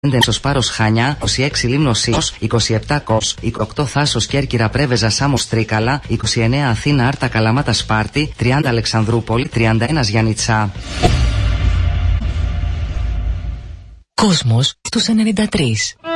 Στο Σπάρος Χανιά, 26 Λίμνος Ήλιος, 27 Κος, 28 Θάσος Κέρκυρα Πρέβεζα Σάμος Τρίκαλα, 29 Αθήνα Άρτα Καλαμάτα Σπάρτη, 30 Αλεξανδρούπολη, 31 Γιαννιτσά. Κόσμος στους 93.